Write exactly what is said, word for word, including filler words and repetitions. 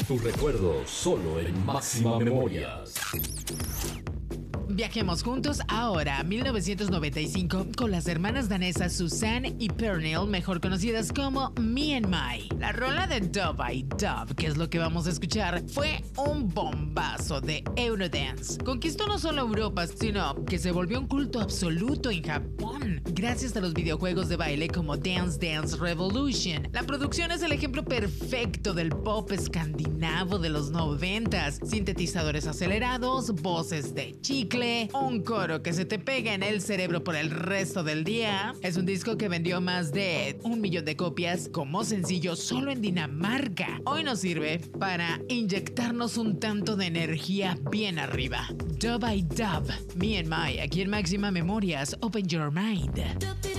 Tu recuerdo solo en Máxima Memorias. Viajemos juntos ahora a mil novecientos noventa y cinco con las hermanas danesas Suzanne y Pernille, mejor conocidas como Me and My. La rola de Dub by Dub, que es lo que vamos a escuchar, fue un bombazo de Eurodance. Conquistó no solo Europa, sino que se volvió un culto absoluto en Japón, gracias a los videojuegos de baile como Dance Dance Revolution. La producción es el ejemplo perfecto del pop escandinavo de los noventas, sintetizadores acelerados, voces de chicle, un coro que se te pega en el cerebro por el resto del día. Es un disco que vendió más de un millón de copias como sencillo solo en Dinamarca. Hoy nos sirve para inyectarnos un tanto de energía bien arriba. Dub by Dub, Me and My, aquí en Máxima Memorias, Open Your Mind.